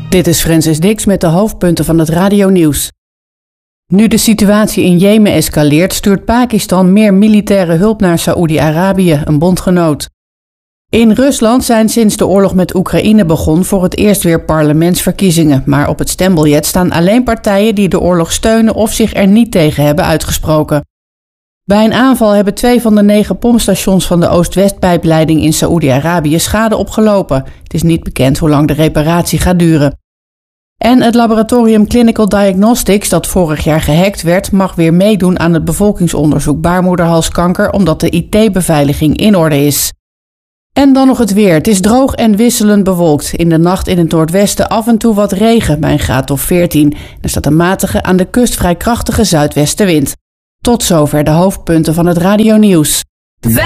Dit is Francis Dix met de hoofdpunten van het radionieuws. Nu de situatie in Jemen escaleert, stuurt Pakistan meer militaire hulp naar Saoedi-Arabië, een bondgenoot. In Rusland zijn sinds de oorlog met Oekraïne begon voor het eerst weer parlementsverkiezingen, maar op het stembiljet staan alleen partijen die de oorlog steunen of zich er niet tegen hebben uitgesproken. Bij een aanval hebben 2 van de 9 pompstations van de Oost-West-pijpleiding in Saoedi-Arabië schade opgelopen. Het is niet bekend hoe lang de reparatie gaat duren. En het laboratorium Clinical Diagnostics, dat vorig jaar gehackt werd, mag weer meedoen aan het bevolkingsonderzoek baarmoederhalskanker, omdat de IT-beveiliging in orde is. En dan nog het weer. Het is droog en wisselend bewolkt. In de nacht in het noordwesten af en toe wat regen bij een graad of 14. Er staat een matige, aan de kust vrij krachtige zuidwestenwind. Tot zover de hoofdpunten van het radionieuws.